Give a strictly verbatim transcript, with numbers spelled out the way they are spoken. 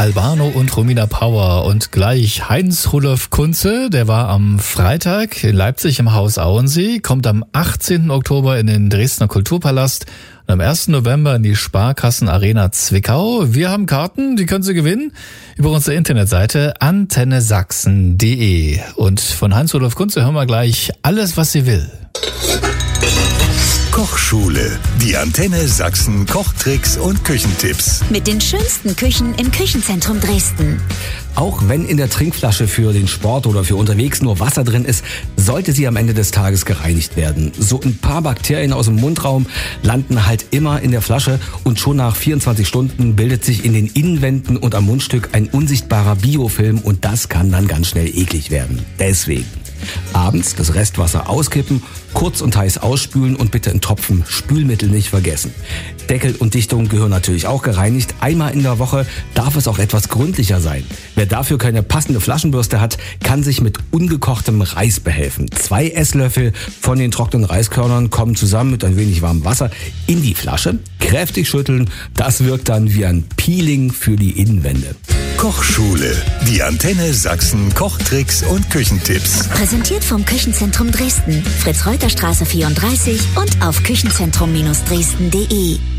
Albano und Romina Power. Und gleich Heinz-Rudolf Kunze, der war am Freitag in Leipzig im Haus Auensee, kommt am achtzehnten Oktober in den Dresdner Kulturpalast und am ersten November in die Sparkassen Arena Zwickau. Wir haben Karten, die können Sie gewinnen über unsere Internetseite antenne sachsen punkt de. Und von Heinz-Rudolf Kunze hören wir gleich alles, was sie will. Kochschule. Die Antenne Sachsen Kochtricks und Küchentipps. Mit den schönsten Küchen im Küchenzentrum Dresden. Auch wenn in der Trinkflasche für den Sport oder für unterwegs nur Wasser drin ist, sollte sie am Ende des Tages gereinigt werden. So ein paar Bakterien aus dem Mundraum landen halt immer in der Flasche und schon nach vierundzwanzig Stunden bildet sich in den Innenwänden und am Mundstück ein unsichtbarer Biofilm und das kann dann ganz schnell eklig werden. Deswegen abends das Restwasser auskippen, kurz und heiß ausspülen und bitte einen Tropfen Spülmittel nicht vergessen. Deckel und Dichtung gehören natürlich auch gereinigt. Einmal in der Woche darf es auch etwas gründlicher sein. Wer dafür keine passende Flaschenbürste hat, kann sich mit ungekochtem Reis behelfen. Zwei Esslöffel von den trockenen Reiskörnern kommen zusammen mit ein wenig warmem Wasser in die Flasche. Kräftig schütteln, das wirkt dann wie ein Peeling für die Innenwände. Kochschule. Die Antenne Sachsen Kochtricks und Küchentipps. Präsentiert vom Küchenzentrum Dresden. Fritz-Reuter-Straße vierunddreißig und auf küchenzentrum Dresden punkt de.